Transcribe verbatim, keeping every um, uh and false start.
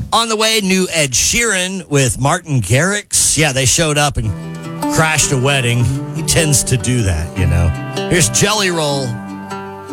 On the way, new Ed Sheeran with Martin Garrix. Yeah, they showed up and crashed a wedding. He tends to do that, you know. Here's Jelly Roll.